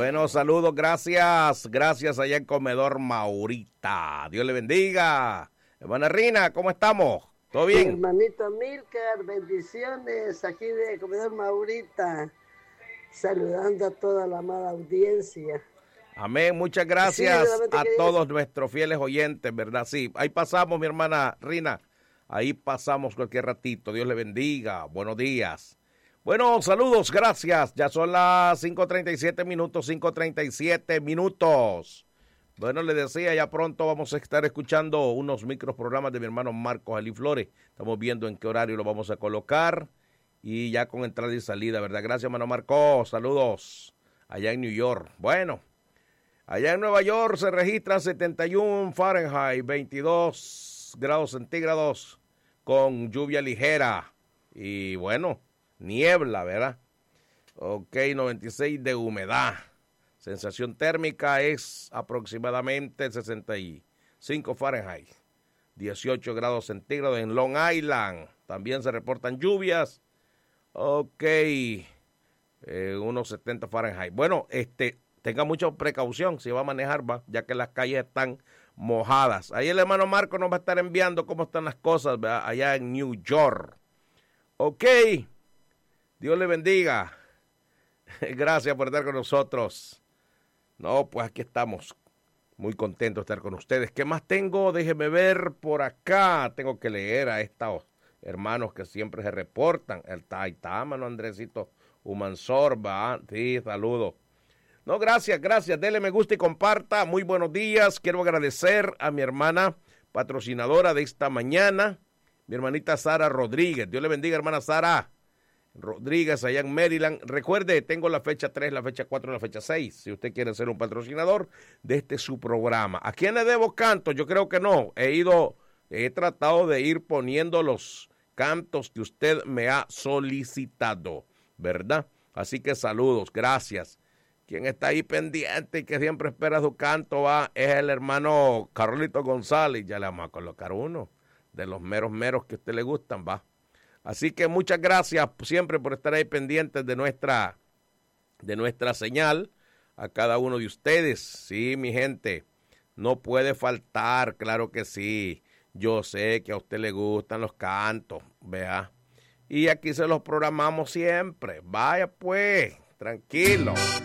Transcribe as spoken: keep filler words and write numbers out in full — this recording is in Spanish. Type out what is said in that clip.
Bueno, saludos, gracias, gracias allá en Comedor Maurita. Dios le bendiga. Hermana Rina, ¿cómo estamos? ¿Todo bien? Mi hermanito Milcar, bendiciones aquí de Comedor Maurita, saludando a toda la amada audiencia. Amén, muchas gracias sí, a todos nuestros fieles oyentes, ¿verdad? Sí, ahí pasamos, mi hermana Rina, ahí pasamos cualquier ratito. Dios le bendiga, buenos días. Bueno, saludos, gracias. Ya son las cinco treinta y siete minutos, cinco treinta y siete minutos. Bueno, le decía, ya pronto vamos a estar escuchando unos microprogramas de mi hermano Marcos Ali Flores. Estamos viendo en qué horario lo vamos a colocar y ya con entrada y salida, ¿verdad? Gracias, hermano Marcos. Saludos allá en New York. Bueno, allá en Nueva York se registra setenta y uno Fahrenheit, veintidós grados centígrados con lluvia ligera y bueno, niebla, ¿verdad? Ok, noventa y seis de humedad. Sensación térmica es aproximadamente sesenta y cinco Fahrenheit, dieciocho grados centígrados en Long Island. También se reportan lluvias. Ok, eh, unos setenta Fahrenheit. Bueno, este, tenga mucha precaución si va a manejar, va, ya que las calles están mojadas. Ahí el hermano Marco nos va a estar enviando cómo están las cosas, ¿verdad? Allá en New York. Ok, Dios le bendiga. Gracias por estar con nosotros. No, pues aquí estamos. Muy contentos de estar con ustedes. ¿Qué más tengo? Déjeme ver por acá. Tengo que leer a estos hermanos que siempre se reportan. El Taitámano, Andresito Humansorba. Sí, saludos. No, gracias, gracias. Dele me gusta y comparta. Muy buenos días. Quiero agradecer a mi hermana patrocinadora de esta mañana, mi hermanita Sara Rodríguez. Dios le bendiga, hermana Sara Rodríguez, allá en Maryland. Recuerde, tengo la fecha tres, la fecha cuatro y la fecha seis, si usted quiere ser un patrocinador de este su programa. ¿A quién le debo cantos? Yo creo que no. He ido, he tratado de ir poniendo los cantos que usted me ha solicitado, ¿verdad? Así que saludos, gracias. Quien está ahí pendiente y que siempre espera su canto va, es el hermano Carlito González. Ya le vamos a colocar uno de los meros meros que a usted le gustan, va. Así que muchas gracias siempre por estar ahí pendientes de nuestra, de nuestra señal, a cada uno de ustedes. Sí, mi gente, no puede faltar, claro que sí. Yo sé que a usted le gustan los cantos, vea. Y aquí se los programamos siempre. Vaya pues, tranquilo.